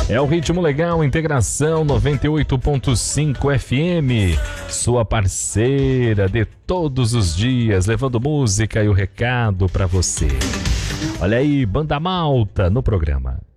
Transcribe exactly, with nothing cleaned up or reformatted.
É o Ritmo Legal, Integração noventa e oito ponto cinco F M, sua parceira de todos os dias, levando música e o recado para você. Olha aí, Banda Malta no programa.